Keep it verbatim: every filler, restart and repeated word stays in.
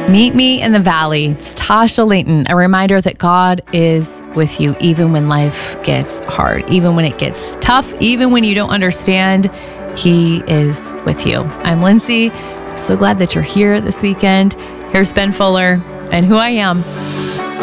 Meet Me in the Valley. It's Tasha Layton, a reminder that God is with you even when life gets hard, even when it gets tough, even when you don't understand, He is with you. I'm Lindsay. I'm so glad that you're here this weekend. Here's Ben Fuller and Who I Am.